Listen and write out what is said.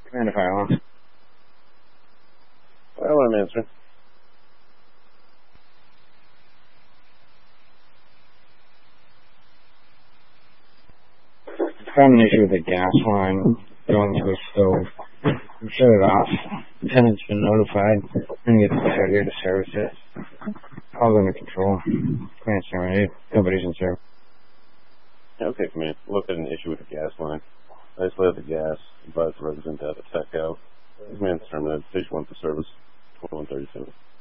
Commander Fire Alarm. Fire alarm answer. Found an issue with the gas line going to a stove. We shut it off. The tenant's been notified. And get the fire here to service it. All under control. Command terminated. Nobody's in service. Okay, Command. Look at an issue with the gas line. Isolate the gas. Advise the resident to have it checked out. Command terminated. Station 1 for service. 2137.